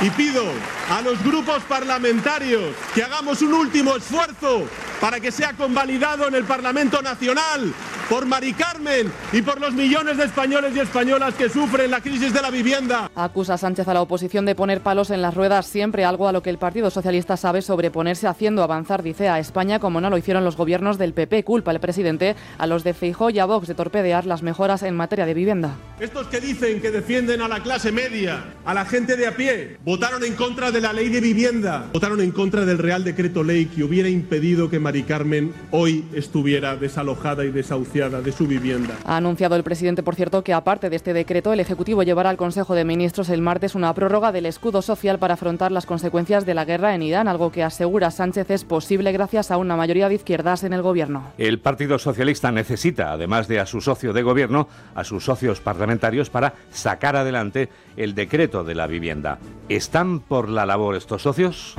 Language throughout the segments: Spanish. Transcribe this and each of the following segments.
Y pido a los grupos parlamentarios que hagamos un último esfuerzo para que sea convalidado en el Parlamento Nacional por Mari Carmen y por los millones de españoles y españolas que sufren la crisis de la vivienda. Acusa Sánchez a la oposición de poner palos en las ruedas siempre, algo a lo que el Partido Socialista sabe sobreponerse, haciendo avanzar, dice, a España como no lo hicieron los gobiernos del PP. Culpa el presidente a los de Feijóo y a Vox de torpedear las mejoras en materia de vivienda. Estos que dicen que defienden a la clase media, a la gente de a pie, votaron en contra de la ley de vivienda, votaron en contra del Real Decreto Ley que hubiera impedido que Mari Carmen hoy estuviera desalojada y desahuciada de su vivienda. Ha anunciado el presidente, por cierto, que aparte de este decreto, el Ejecutivo llevará al Consejo de Ministros el martes una prórroga del escudo social para afrontar las consecuencias de la guerra en Irán, algo que asegura Sánchez es posible gracias a una mayoría de izquierdas en el Gobierno. El Partido Socialista necesita, además de a su socio de Gobierno, a sus socios parlamentarios para sacar adelante el decreto de la vivienda. ¿Están por la labor estos socios?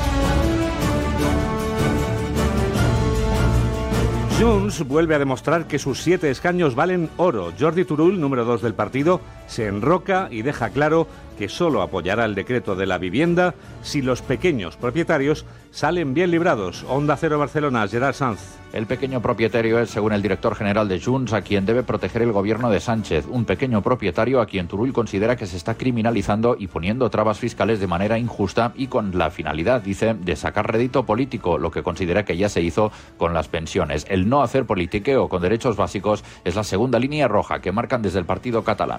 Junts vuelve a demostrar que sus 7 escaños valen oro. Jordi Turull, número 2 del partido, se enroca y deja claro que solo apoyará el decreto de la vivienda si los pequeños propietarios salen bien librados. Onda Cero Barcelona, Gerard Sanz. El pequeño propietario es, según el director general de Junts, a quien debe proteger el gobierno de Sánchez. Un pequeño propietario a quien Turull considera que se está criminalizando y poniendo trabas fiscales de manera injusta y con la finalidad, dice, de sacar rédito político, lo que considera que ya se hizo con las pensiones. El no hacer politiqueo con derechos básicos es la segunda línea roja que marcan desde el partido catalán.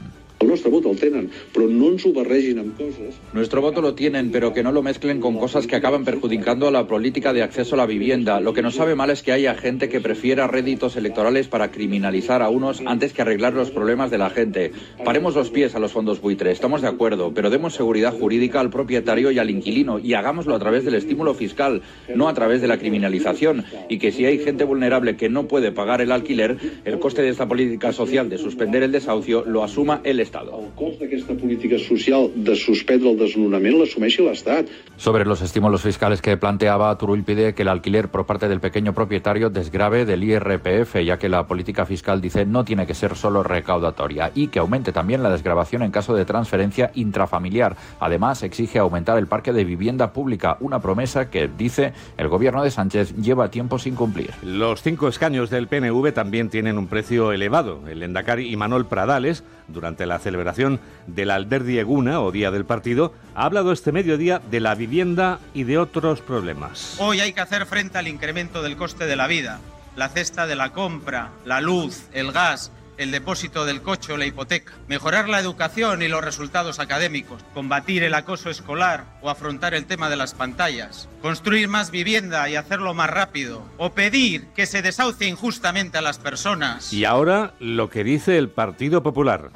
Nuestro voto lo tienen, pero que no lo mezclen con cosas que acaban perjudicando a la política de acceso a la vivienda. Lo que nos sabe mal es que haya gente que prefiera réditos electorales para criminalizar a unos antes que arreglar los problemas de la gente. Paremos los pies a los fondos buitre, estamos de acuerdo, pero demos seguridad jurídica al propietario y al inquilino y hagámoslo a través del estímulo fiscal, no a través de la criminalización. Y que si hay gente vulnerable que no puede pagar el alquiler, el coste de esta política social de suspender el desahucio lo asuma el Estado. El cost d'aquesta política social de suspendre el desnonament l'assumeixi l'Estat. Sobre los estímulos fiscales que planteaba, Turull pide que el alquiler por parte del pequeño propietario desgrave del IRPF, ya que la política fiscal, dice, no tiene que ser solo recaudatoria, y que aumente también la desgravación en caso de transferencia intrafamiliar. Además, exige aumentar el parque de vivienda pública, una promesa que, dice, el gobierno de Sánchez lleva tiempo sin cumplir. Los 5 escaños del PNV también tienen un precio elevado. El lehendakari Imanol Pradales, durante la celebración del Alderdi Eguna, o Día del Partido, ha hablado este mediodía de la vivienda y de otros problemas. Hoy hay que hacer frente al incremento del coste de la vida, la cesta de la compra, la luz, el gas, el depósito del coche o la hipoteca, mejorar la educación y los resultados académicos, combatir el acoso escolar o afrontar el tema de las pantallas, construir más vivienda y hacerlo más rápido, o pedir que se desahucie injustamente a las personas. Y ahora lo que dice el Partido Popular.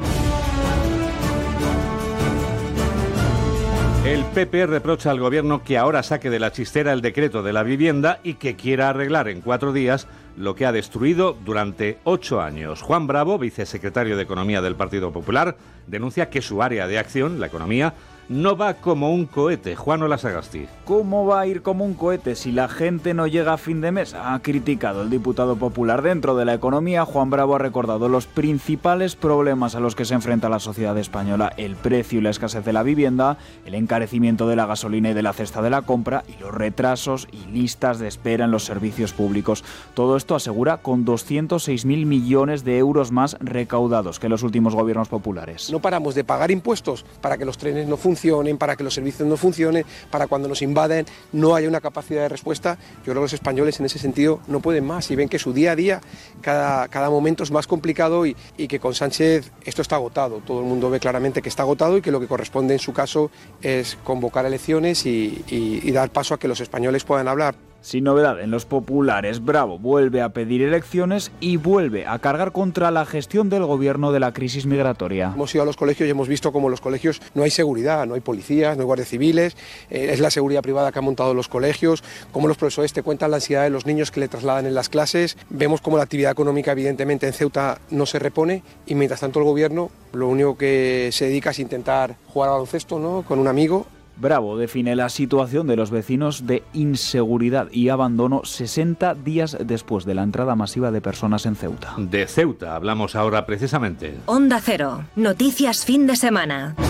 El PP reprocha al gobierno que ahora saque de la chistera el decreto de la vivienda y que quiera arreglar en 4 días lo que ha destruido durante 8 años. Juan Bravo, vicesecretario de Economía del Partido Popular, denuncia que su área de acción, la economía, no va como un cohete. Juan Olasagasti. ¿Cómo va a ir como un cohete si la gente no llega a fin de mes? Ha criticado el diputado popular. Dentro de la economía, Juan Bravo ha recordado los principales problemas a los que se enfrenta la sociedad española: el precio y la escasez de la vivienda, el encarecimiento de la gasolina y de la cesta de la compra, y los retrasos y listas de espera en los servicios públicos. Todo esto, asegura, con 206.000 millones de euros más recaudados que los últimos gobiernos populares. No paramos de pagar impuestos para que los trenes no funcionen, para que los servicios no funcionen, para cuando nos invaden no haya una capacidad de respuesta. Yo creo que los españoles en ese sentido no pueden más y ven que su día a día, cada momento es más complicado y que con Sánchez esto está agotado. Todo el mundo ve claramente que está agotado y que lo que corresponde en su caso es convocar elecciones y dar paso a que los españoles puedan hablar. Sin novedad en los populares, Bravo vuelve a pedir elecciones y vuelve a cargar contra la gestión del gobierno de la crisis migratoria. Hemos ido a los colegios y hemos visto cómo en los colegios no hay seguridad, no hay policías, no hay guardias civiles, es la seguridad privada que han montado los colegios, cómo los profesores te cuentan la ansiedad de los niños que le trasladan en las clases. Vemos cómo la actividad económica evidentemente en Ceuta no se repone y mientras tanto el gobierno lo único que se dedica es intentar jugar al baloncesto, ¿no?, con un amigo. Bravo define la situación de los vecinos de inseguridad y abandono 60 días después de la entrada masiva de personas en Ceuta. De Ceuta hablamos ahora precisamente. Onda Cero, noticias fin de semana.